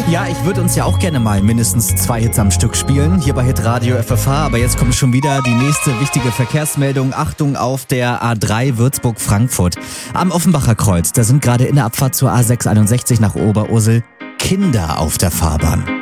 Ja, ich würde uns ja auch gerne mal mindestens 2 Hits am Stück spielen, hier bei Hitradio FFH. Aber jetzt kommt schon wieder die nächste wichtige Verkehrsmeldung. Achtung auf der A3 Würzburg-Frankfurt. Am Offenbacher Kreuz, da sind gerade in der Abfahrt zur A661 nach Oberursel Kinder auf der Fahrbahn.